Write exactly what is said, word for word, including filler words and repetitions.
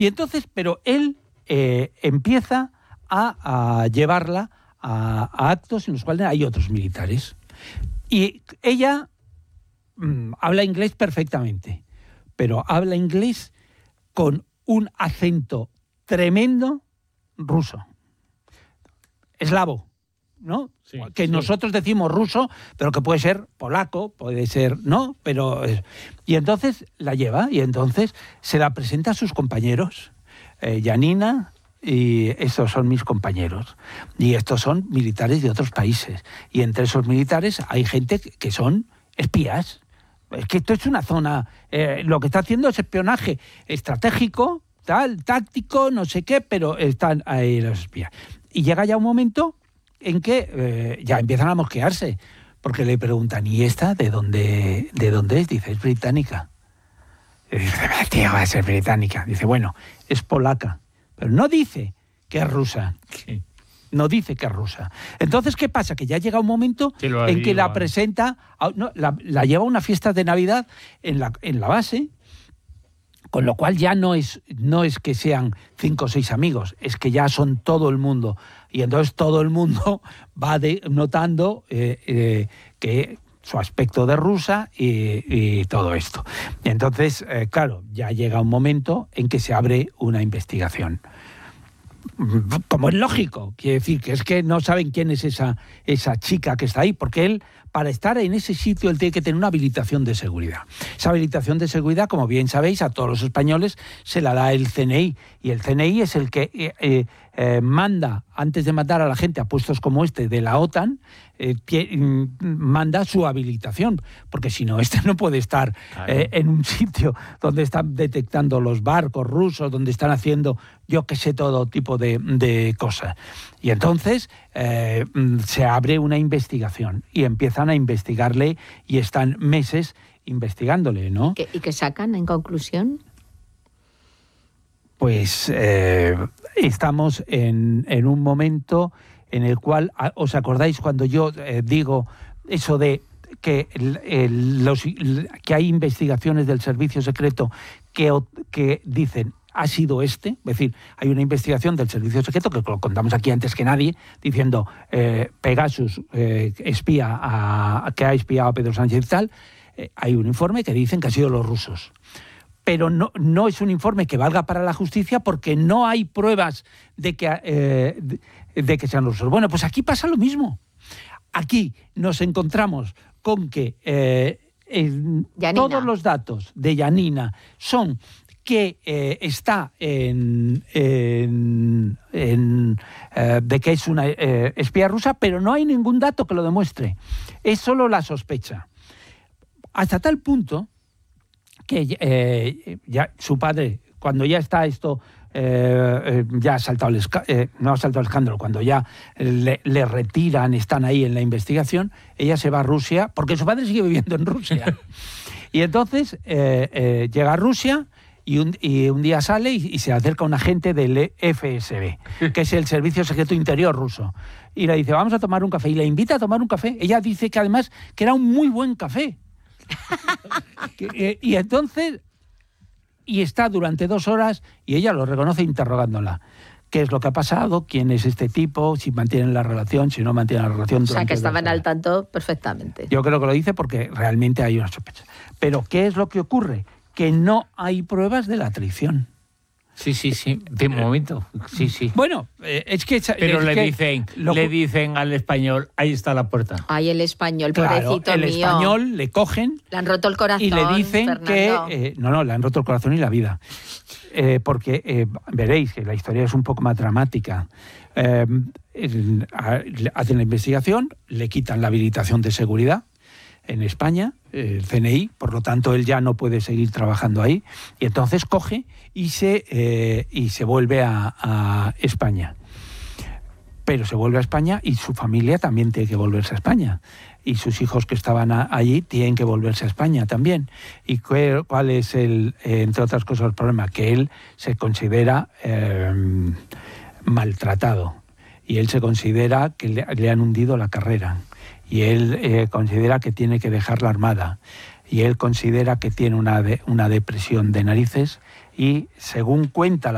Y entonces, pero él eh, empieza a, a llevarla a, a actos en los cuales hay otros militares. Y ella mmm, habla inglés perfectamente, pero habla inglés con un acento tremendo ruso, eslavo, ¿no? Sí, que sí. Nosotros decimos ruso, pero que puede ser polaco, puede ser, ¿no? Pero y entonces la lleva y entonces se la presenta a sus compañeros, eh, Janina, y estos son mis compañeros, y estos son militares de otros países, y entre esos militares hay gente que son espías. Es que esto es una zona, eh, lo que está haciendo es espionaje estratégico, tal, táctico, no sé qué, pero están ahí los espías. Y llega ya un momento en que eh, ya empiezan a mosquearse, porque le preguntan, ¿y esta de dónde, de dónde es? Dice, es británica. Y dice, tío, va a ser británica. Dice, bueno, es polaca, pero no dice que es rusa. Sí. No dice que es rusa. Entonces, ¿qué pasa? Que ya llega un momento en que la presenta, a, no, la, la lleva a una fiesta de Navidad en la, en la base, con lo cual ya no es, no es que sean cinco o seis amigos, es que ya son todo el mundo. Y entonces todo el mundo va de, notando eh, eh, que su aspecto de rusa y, y todo esto. Y entonces, eh, claro, ya llega un momento en que se abre una investigación. Como es lógico, quiere decir que es que no saben quién es esa, esa chica que está ahí, porque él, para estar en ese sitio, él tiene que tener una habilitación de seguridad. Esa habilitación de seguridad, como bien sabéis, a todos los españoles se la da el C N I, y el C N I es el que eh, eh, eh, manda, antes de mandar a la gente a puestos como este de la OTAN, eh, que, mm, manda su habilitación, porque si no, este no puede estar claro. eh, en un sitio donde están detectando los barcos rusos, donde están haciendo, yo qué sé, todo tipo de, de cosas. Y entonces eh, se abre una investigación y empiezan a investigarle y están meses investigándole, ¿no? ¿Y qué sacan en conclusión? Pues eh, estamos en, en un momento en el cual, ¿os acordáis cuando yo eh, digo eso de que, el, el, los, que hay investigaciones del servicio secreto que, que dicen ha sido este? Es decir, hay una investigación del servicio secreto, que lo contamos aquí antes que nadie, diciendo eh, Pegasus eh, espía a, a, que ha espiado a Pedro Sánchez y tal. Eh, hay un informe que dicen que han sido los rusos. Pero no, no es un informe que valga para la justicia porque no hay pruebas de que, eh, de, de que sean rusos. Bueno, pues aquí pasa lo mismo. Aquí nos encontramos con que eh, eh, todos los datos de Janina son que eh, está en, en, en eh, de que es una eh, espía rusa, pero no hay ningún dato que lo demuestre. Es solo la sospecha. Hasta tal punto que eh, ya su padre, cuando ya está esto, eh, ya ha saltado el eh, no ha saltado el escándalo, cuando ya le, le retiran, están ahí en la investigación, ella se va a Rusia, porque su padre sigue viviendo en Rusia. Y entonces eh, eh, llega a Rusia y un, y un día sale y, y se acerca un agente del F S B, que es el Servicio Secreto Interior ruso, y le dice, vamos a tomar un café, y le invita a tomar un café. Ella dice que además que era un muy buen café. Y entonces, y está durante dos horas y ella lo reconoce interrogándola. ¿Qué es lo que ha pasado? ¿Quién es este tipo? Si mantienen la relación, si no mantienen la relación. O sea, que estaban al tanto perfectamente. Yo creo que lo dice porque realmente hay una sospecha. Pero ¿qué es lo que ocurre? Que no hay pruebas de la traición. Sí, sí, sí, de momento, sí, sí. Bueno, eh, es que... Pero es le, que dicen, lo, le dicen al español, ahí está la puerta. Ay, el español, claro, pobrecito el mío. El español le cogen... Le han roto el corazón, y le dicen Fernando. que... Eh, no, no, le han roto el corazón y la vida. Eh, porque eh, veréis que la historia es un poco más dramática. Eh, el, a, hacen la investigación, le quitan la habilitación de seguridad en España, el C N I, por lo tanto él ya no puede seguir trabajando ahí, y entonces coge y se, eh, y se vuelve a, a España. Pero se vuelve a España y su familia también tiene que volverse a España. Y sus hijos que estaban a, allí tienen que volverse a España también. ¿Y cuál, cuál es, el, eh, entre otras cosas, el problema? Que él se considera eh, maltratado. Y él se considera que le, le han hundido la carrera. Y él eh, considera que tiene que dejar la Armada. Y él considera que tiene una, de, una depresión de narices. Y según cuenta la